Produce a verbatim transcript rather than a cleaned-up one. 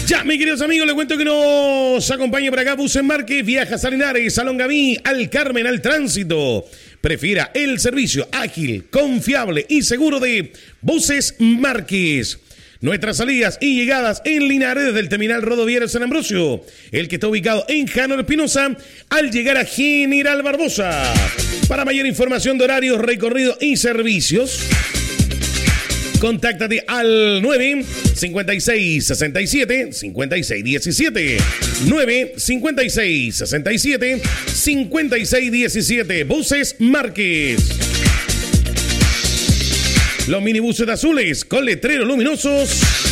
Ya, mis queridos amigos, les cuento que nos acompaña por acá Buses Márquez, Viajas a Linares, a Longaví, al Carmen, al Tránsito. Prefiera el servicio ágil, confiable y seguro de Buses Márquez. Nuestras salidas y llegadas en Linares desde el terminal rodoviario San Ambrosio, el que está ubicado en Jano Espinosa, al llegar a General Barbosa. Para mayor información de horarios, recorridos y servicios, contáctate al nueve cincuenta y seis sesenta y siete cincuenta y seis diecisiete. nueve cincuenta y seis sesenta y siete cincuenta y seis diecisiete. Buses Márquez. Los minibuses azules con letreros luminosos